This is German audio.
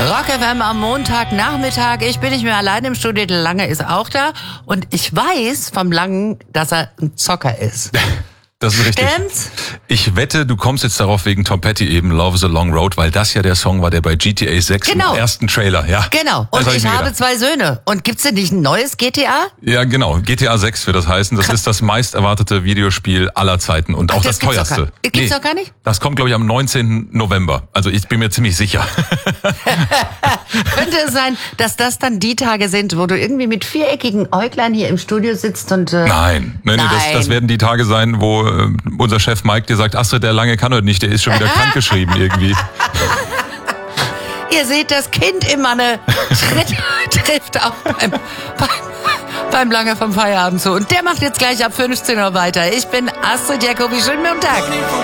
Rock FM am Montagnachmittag. Ich bin nicht mehr allein im Studio. Der Lange ist auch da. Und ich weiß vom Langen, dass er ein Zocker ist. Das ist richtig. Stimmt's? Ich wette, du kommst jetzt darauf wegen Tom Petty eben, Love is a Long Road, weil das ja der Song war, der bei GTA 6 im ersten Trailer, ja. Genau. Das Und hab ich mir habe gedacht. 2 Söhne. Und gibt's denn nicht ein neues GTA? Ja, genau. GTA 6 wird das heißen. Das ist das meist erwartete Videospiel aller Zeiten und auch das gibt's doch teuerste. Gibt's doch gar nicht? Das kommt, glaube ich, am 19. November. Also ich bin mir ziemlich sicher. Könnte es sein, dass das dann die Tage sind, wo du irgendwie mit viereckigen Äuglein hier im Studio sitzt und... Nein, das werden die Tage sein, wo unser Chef Mike dir sagt, Astrid, der Lange kann heute nicht, der ist schon wieder krankgeschrieben irgendwie. Ihr seht, das Kind im Manne trifft auch beim Lange vom Feierabend zu. Und der macht jetzt gleich ab 15 Uhr weiter. Ich bin Astrid Jacobi. Schönen Montag.